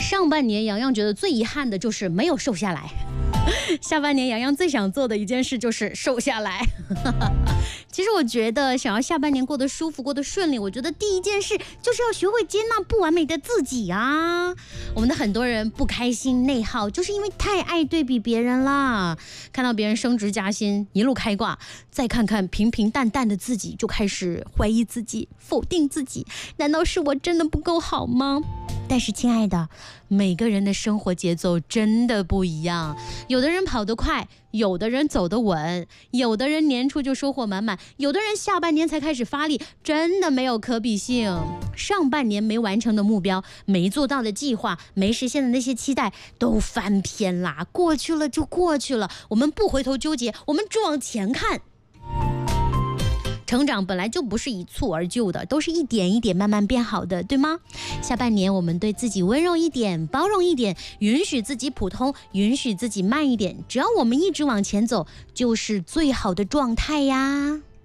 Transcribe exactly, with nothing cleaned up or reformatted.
上半年洋洋觉得最遗憾的就是没有瘦下来，下半年洋洋最想做的一件事就是瘦下来。其实我觉得想要下半年过得舒服过得顺利，我觉得第一件事就是要学会接纳不完美的自己啊。我们的很多人不开心内耗，就是因为太爱对比别人啦，看到别人升职加薪一路开挂，再看看平平淡淡的自己，就开始怀疑自己否定自己，难道是我真的不够好吗？但是亲爱的，每个人的生活节奏真的不一样，有的人跑得快，有的人走得稳，有的人年初就收获满满，有的人下半年才开始发力，真的没有可比性。上半年没完成的目标，没做到的计划，没实现的那些期待都翻篇啦，过去了就过去了，我们不回头纠结，我们只往前看。成长本来就不是一蹴而就的，都是一点一点慢慢变好的，对吗？下半年我们对自己温柔一点，包容一点，允许自己普通，允许自己慢一点，只要我们一直往前走，就是最好的状态呀。